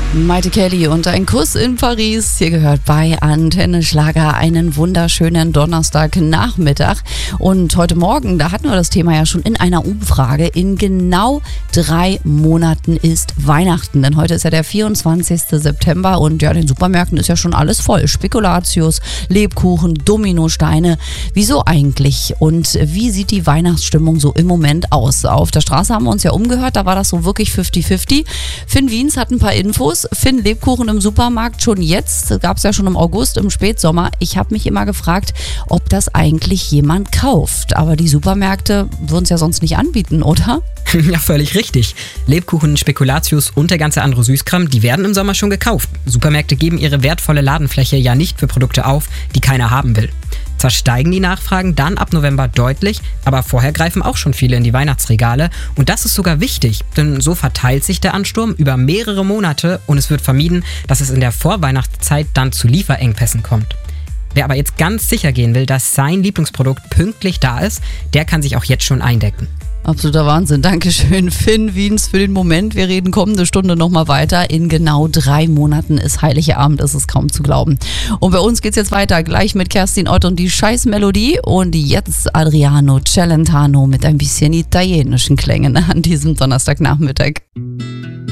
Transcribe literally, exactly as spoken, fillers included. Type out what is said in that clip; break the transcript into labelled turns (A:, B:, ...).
A: Maite Kelly und ein Kuss in Paris. Hier gehört bei Antenne Schlager einen wunderschönen Donnerstagnachmittag. Und heute Morgen, da hatten wir das Thema ja schon in einer Umfrage. In genau drei Monaten ist Weihnachten. Denn heute ist ja der vierundzwanzigste September und ja, in den Supermärkten ist ja schon alles voll. Spekulatius, Lebkuchen, Dominosteine. Wieso eigentlich? Und wie sieht die Weihnachtsstimmung so im Moment aus? Auf der Straße haben wir uns ja umgehört, da war das so wirklich fünfzig fünfzig. Finn Wiens hat ein paar Infos. Finn, Lebkuchen im Supermarkt schon jetzt, gab es ja schon im August, im Spätsommer. Ich habe mich immer gefragt, ob das eigentlich jemand kauft. Aber die Supermärkte würden es ja sonst nicht anbieten, oder?
B: Ja, völlig richtig. Lebkuchen, Spekulatius und der ganze andere Süßkram, die werden im Sommer schon gekauft. Supermärkte geben ihre wertvolle Ladenfläche ja nicht für Produkte auf, die keiner haben will. Zwar steigen die Nachfragen dann ab November deutlich, aber vorher greifen auch schon viele in die Weihnachtsregale. Und das ist sogar wichtig, denn so verteilt sich der Ansturm über mehrere Monate und es wird vermieden, dass es in der Vorweihnachtszeit dann zu Lieferengpässen kommt. Wer aber jetzt ganz sicher gehen will, dass sein Lieblingsprodukt pünktlich da ist, der kann sich auch jetzt schon eindecken.
A: Absoluter Wahnsinn. Dankeschön, Finn Wiens, für den Moment. Wir reden kommende Stunde nochmal weiter. In genau drei Monaten ist Heiligabend, ist es kaum zu glauben. Und bei uns geht's jetzt weiter, gleich mit Kerstin Ott und die Scheißmelodie. Und jetzt Adriano Celentano mit ein bisschen italienischen Klängen an diesem Donnerstagnachmittag.